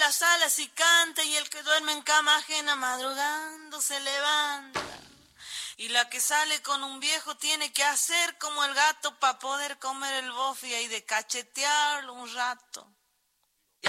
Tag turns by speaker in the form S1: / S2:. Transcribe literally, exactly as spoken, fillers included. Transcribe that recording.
S1: las alas y canta, y el que duerme en cama ajena madrugando se levanta. Y la que sale con un viejo tiene que hacer como el gato para poder comer el bofe y de cachetearlo un rato.